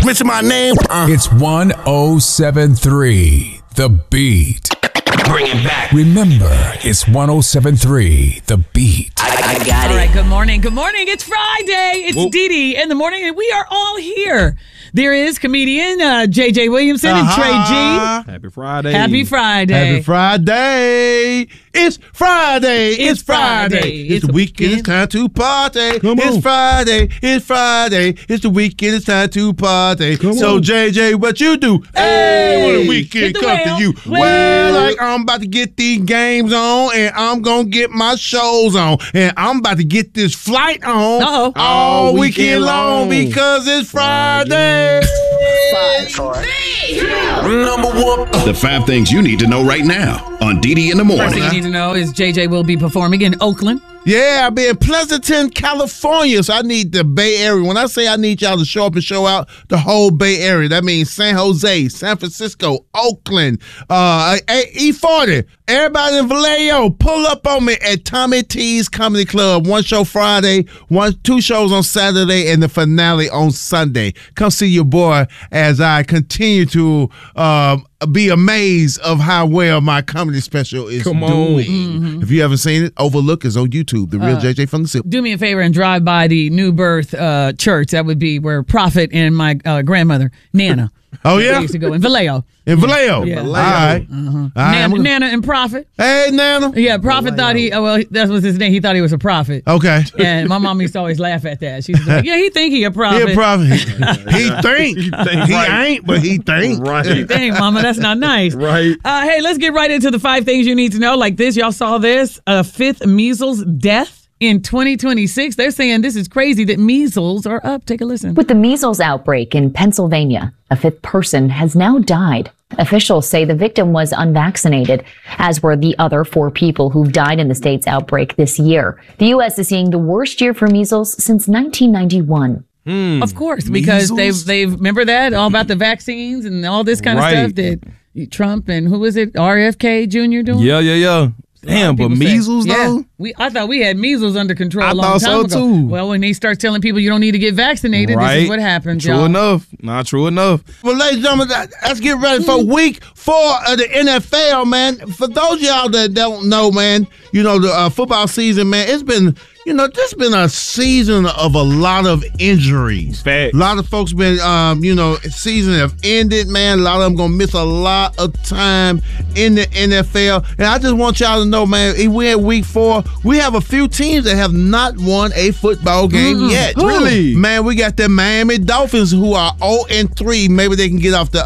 Mention my name. It's 1073 The Beat. Bring it back. Remember, it's 1073 The Beat. I got it. All right, good morning. Good morning. It's Friday. It's Dee Dee in the morning, and we are all here. There is comedian J.J. Williamson and Trey G. Happy Friday. Happy Friday. Happy Friday. It's Friday. It's Friday. It's the weekend. It's time to party. It's Friday. It's Friday. It's the weekend. It's time to party. So, JJ, what you do? Hey, when the weekend comes to you. Well, like I'm about to get these games on, and I'm going to get my shows on, and I'm about to get this flight on all weekend long because it's Friday. 5, 4, 3, 2. Number 1. The 5 things you need to know right now on Dee Dee in the First morning. thing you need to know is JJ will be performing in Oakland. Yeah, I'll be in Pleasanton, California, so I need the Bay Area. When I say I need y'all to show up and show out, the whole Bay Area. That means San Jose, San Francisco, Oakland, E40. Everybody in Vallejo, pull up on me at Tommy T's Comedy Club. 1 show Friday, 2 shows on Saturday, and the finale on Sunday. Come see your boy as I continue to be amazed of how well my comedy special is doing. Mm-hmm. If you haven't seen it, Overlook is on YouTube. The Real JJ from the Silk. Do me a favor and drive by the New Birth Church. That would be where Prophet and my grandmother, Nana. Oh, yeah? They used to go in Vallejo. In Vallejo? Yeah. All right. Uh-huh. All right. Nana and Prophet. Hey, Nana. Yeah, Prophet thought that was his name. He thought he was a prophet. Okay. And my mom used to always laugh at that. She's like, yeah, he think he a prophet. He a prophet. He think. He ain't, but he think. Right. He think, mama, that's not nice. Right. Hey, let's get right into the 5 things you need to know. Like this, y'all saw this. A 5th measles death in 2026. They're saying this is crazy that measles are up. Take a listen. With the measles outbreak in Pennsylvania, a 5th person has now died. Officials say the victim was unvaccinated, as were the other 4 people who've died in the state's outbreak this year. The U.S. is seeing the worst year for measles since 1991. Of course, because they've remember that all about the vaccines and all this kind of stuff that Trump and who was it, RFK Jr. doing? Yeah. Damn, but measles though? I thought we had measles under control I a long thought time so ago. too. Well, when they start telling people you don't need to get vaccinated, this is what happens, True y'all. enough. Not true enough. Well, ladies and gentlemen, let's get ready for week 4 of the NFL, man. For those of y'all that don't know, man, you know, the football season, man, it's been, this been a season of a lot of injuries. Facts. A lot of folks been, season have ended, man. A lot of them going to miss a lot of time in the NFL. And I just want y'all to know, man, we're at week 4. We have a few teams that have not won a football game yet. Really? Man, we got the Miami Dolphins who are 0-3. Maybe they can get off the,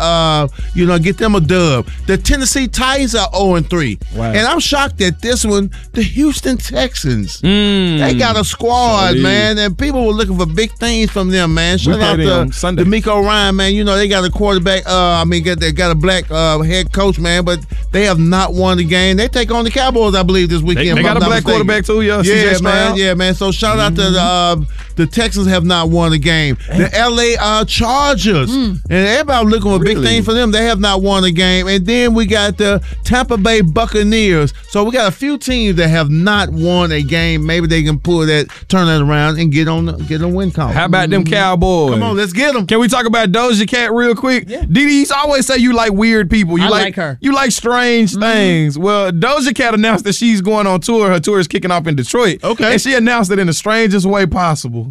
get them a dub. The Tennessee Titans are 0-3. Wow. And I'm shocked at this one. The Houston Texans. They got a squad, man, and people were looking for big things from them, man. Shout out to D'Amico Ryan, man. They got a quarterback. They got a black head coach, man, but they have not won the game. They take on the Cowboys, I believe, this weekend. They got a black quarterback too, yeah, man. Yeah, man. So shout out to the Texans have not won the game. The LA Chargers, and everybody looking for big things for them. They have not won the game. And then we got the Tampa Bay Buccaneers. So we got a few teams that have not won a game. Maybe they can turn that around and get on win column. How about them Cowboys? Come on, let's get them. Can we talk about Doja Cat real quick? Yeah. Dee Dee, you always say you like weird people. I like her. You like strange things. Well, Doja Cat announced that she's going on tour. Her tour is kicking off in Detroit. Okay. And she announced it in the strangest way possible.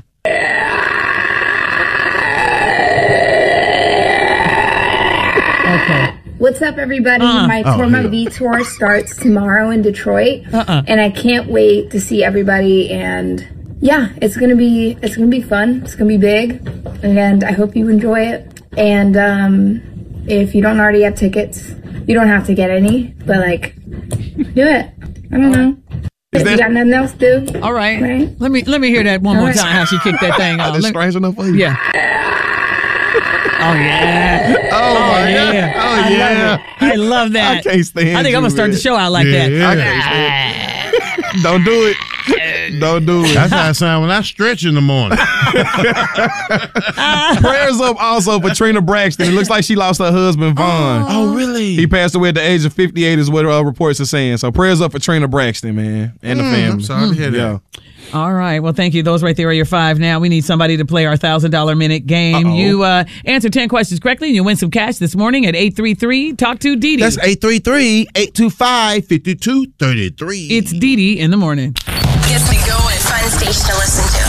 Okay. What's up, everybody? My V tour starts tomorrow in Detroit, and I can't wait to see everybody. And yeah, it's gonna be fun. It's gonna be big, and I hope you enjoy it. And if you don't already have tickets, you don't have to get any, but do it. I don't know. If you got nothing else to do. All right. Let me hear that one more time. How she kicked that thing off. That's strange enough for you? Yeah. Oh yeah. Oh yeah. Oh yeah. I love that. I can't stand I think I'm gonna start the show out like that. I can't stand it. Don't do it. Don't do it. That's how I sound when I stretch in the morning. Prayers up also for Trina Braxton. It looks like she lost her husband, Vaughn. Oh, really? He passed away at the age of 58 is what reports are saying. So prayers up for Trina Braxton, man, and the family. I'm sorry to hear that. Yeah. All right. Well, thank you. Those right there are your 5. Now we need somebody to play our $1,000 minute game. You answer 10 questions correctly and you win some cash this morning at 833 Talk to Dee Dee. That's 833-825-5233. It's Dee Dee in the morning. Gets me going. Fun station to listen to.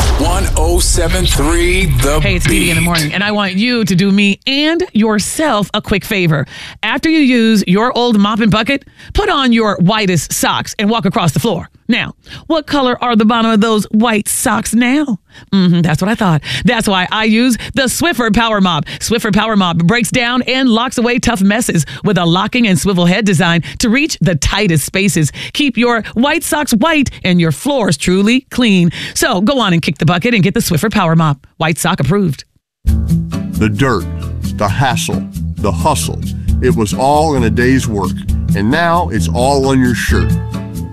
1073 The Hey, it's Dee Dee in the morning, and I want you to do me and yourself a quick favor. After you use your old mop and bucket, put on your whitest socks and walk across the floor. Now, what color are the bottom of those white socks now? That's what I thought. That's why I use the Swiffer Power Mop. Swiffer Power Mop breaks down and locks away tough messes with a locking and swivel head design to reach the tightest spaces. Keep your white socks white and your floors truly clean. So go on and kick the bucket and get the Swiffer Power Mop. White sock approved. The dirt, the hassle, the hustle. It was all in a day's work. And now it's all on your shirt.